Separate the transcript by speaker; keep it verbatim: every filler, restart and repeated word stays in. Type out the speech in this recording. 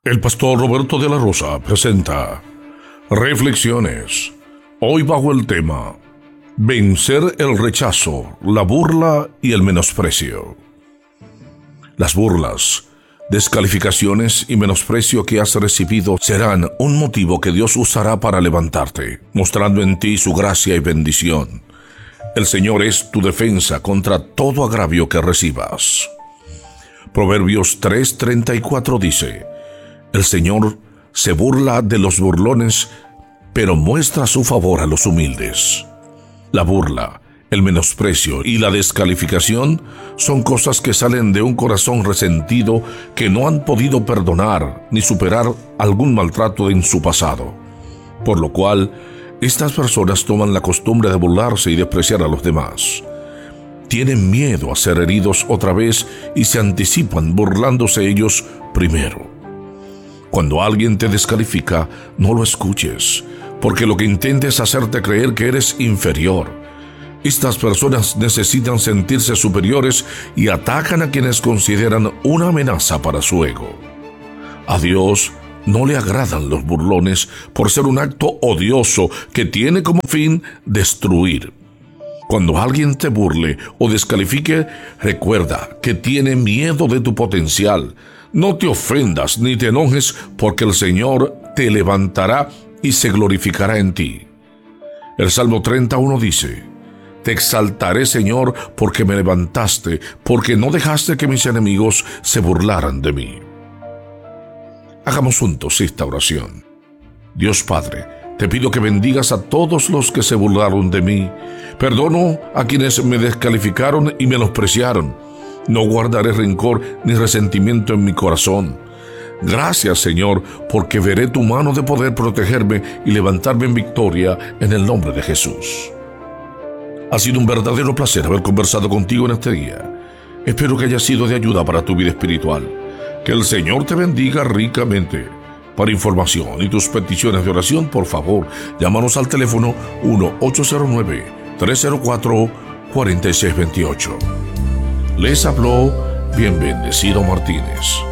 Speaker 1: El pastor Roberto de la Rosa presenta Reflexiones, hoy bajo el tema Vencer el rechazo, la burla y el menosprecio. Las burlas, descalificaciones y menosprecio que has recibido serán un motivo que Dios usará para levantarte, mostrando en ti su gracia y bendición. El Señor es tu defensa contra todo agravio que recibas. Proverbios tres treinta y cuatro dice: El Señor se burla de los burlones, pero muestra su favor a los humildes. La burla, el menosprecio y la descalificación son cosas que salen de un corazón resentido que no han podido perdonar ni superar algún maltrato en su pasado. Por lo cual, estas personas toman la costumbre de burlarse y despreciar a los demás. Tienen miedo a ser heridos otra vez y se anticipan burlándose ellos primero. Cuando alguien te descalifica, no lo escuches, porque lo que intenta es hacerte creer que eres inferior. Estas personas necesitan sentirse superiores y atacan a quienes consideran una amenaza para su ego. A Dios no le agradan los burlones por ser un acto odioso que tiene como fin destruir. Cuando alguien te burle o descalifique, recuerda que tiene miedo de tu potencial. No te ofendas ni te enojes, porque el Señor te levantará y se glorificará en ti. El Salmo treinta y uno dice: Te exaltaré, Señor, porque me levantaste, porque no dejaste que mis enemigos se burlaran de mí. Hagamos juntos esta oración. Dios Padre, te pido que bendigas a todos los que se burlaron de mí. Perdono a quienes me descalificaron y menospreciaron. No guardaré rencor ni resentimiento en mi corazón. Gracias, Señor, porque veré tu mano de poder protegerme y levantarme en victoria en el nombre de Jesús. Ha sido un verdadero placer haber conversado contigo en este día. Espero que haya sido de ayuda para tu vida espiritual. Que el Señor te bendiga ricamente. Para información y tus peticiones de oración, por favor, llámanos al teléfono uno ocho cero nueve, tres cero cuatro, cuatro seis dos ocho. Les habló Bien Bendecido Martínez.